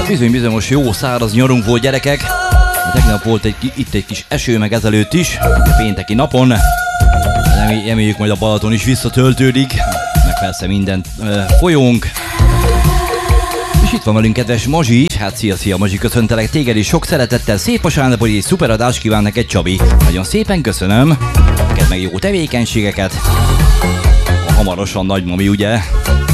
Bizony, most jó száraz nyarunk volt, gyerekek. Tegnap volt itt egy kis eső, meg ezelőtt is, a pénteki napon. Reméljük majd a Balaton is visszatöltődik, meg persze minden folyónk. És itt van velünk kedves Mazsi. Hát szia Mazsi, köszöntelek téged is sok szeretettel, szép vasárnapot és szuper adást kíván neked, Csabi. Nagyon szépen köszönöm, neked meg jó tevékenységeket. Hamarosan nagymami, ugye?